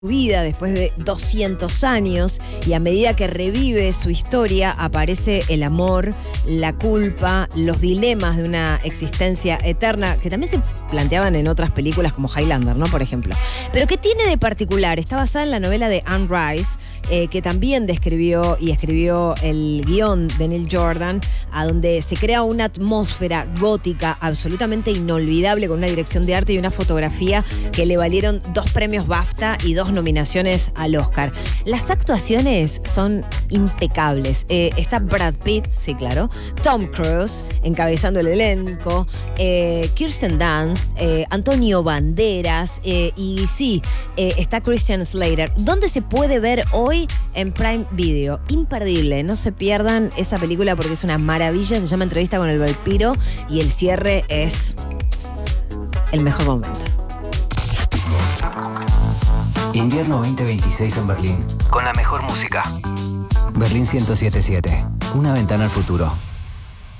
vida después de 200 años, y a medida que revive su historia aparece el amor, la culpa, los dilemas de una existencia eterna que también se planteaban en otras películas como Highlander, ¿no? Por ejemplo. Pero ¿qué tiene de particular? Está basada en la novela de Anne Rice, que también describió y escribió el guión de Neil Jordan, a donde se crea una atmósfera gótica absolutamente inolvidable, con una dirección de arte y una fotografía que le valieron 2 premios BAFTA y 2 nominaciones al Oscar. Las actuaciones son impecables. Está Brad Pitt, sí, claro, Tom Cruise encabezando el elenco, Kirsten Dunst, Antonio Banderas, y sí, está Christian Slater. ¿Dónde se puede ver hoy? En Prime Video. Imperdible, no se pierdan esa película porque es una maravilla. Se llama Entrevista con el Vampiro y el cierre es el mejor momento. Invierno 2026 en Berlín. Con la mejor música. Berlín 107.7. Una ventana al futuro.